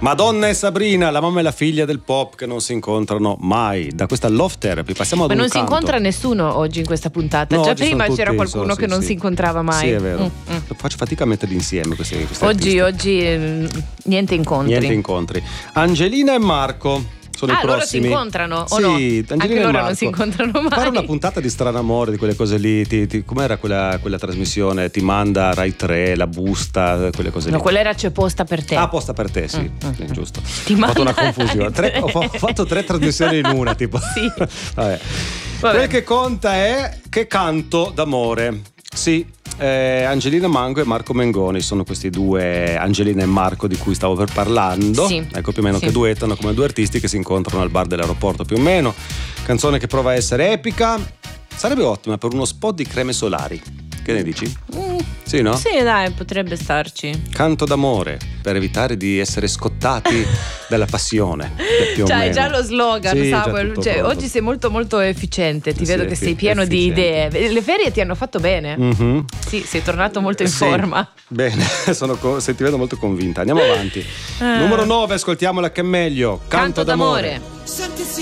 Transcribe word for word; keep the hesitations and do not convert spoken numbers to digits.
Madonna e Sabrina, la mamma e la figlia del pop che non si incontrano mai. Da questa Love Therapy passiamo ad Ma un non canto. si incontra nessuno oggi in questa puntata. No, Già oggi prima sono c'era tutti, qualcuno so, che sì, non sì. si incontrava mai. Sì, è vero. Mm, mm. Faccio fatica a metterli insieme questi, questi Oggi, artisti. oggi eh, niente incontri. Niente incontri. Angelina e Marco sono Ah, i loro prossimi. si incontrano o sì, no? Angelina Anche e loro Marco. non si incontrano mai. Fare una puntata di Strano Amore, di quelle cose lì. Ti, ti, com'era quella, quella trasmissione? Ti manda Rai tre, la busta, quelle cose lì. No, quella era C'è posta per te. Ah, posta per te, sì, Mm, sì, mm, giusto. Ti ho fatto una manda confusione. Rai Tre, ho, fa- ho fatto tre trasmissioni in una, tipo. Sì. Vabbè. Vabbè. Quel che conta è che canto d'amore. Sì. Eh, Angelina Mango e Marco Mengoni sono questi due, Angelina e Marco, di cui stavo per parlando. Sì. Ecco, più o meno Sì. che duettano come due artisti che si incontrano al bar dell'aeroporto, più o meno. Canzone che prova a essere epica. Sarebbe ottima per uno spot di creme solari. Che ne dici? Mm. Sì, no? Sì, dai, potrebbe starci. Canto d'amore per evitare di essere scottati dalla passione. Più o Cioè, meno. già lo slogan, Sì, già Samuel. tutto Cioè, pronto. oggi sei molto molto efficiente. Ti Sì, vedo che effi- sei pieno di efficiente. idee. Le ferie ti hanno fatto bene. Mhm. Sì, sei tornato molto in Sì, forma. Bene, sono co- se ti vedo molto convinta. Andiamo avanti. Eh. Numero nove, ascoltiamola che è meglio. Canto, Canto d'amore. d'amore. Senti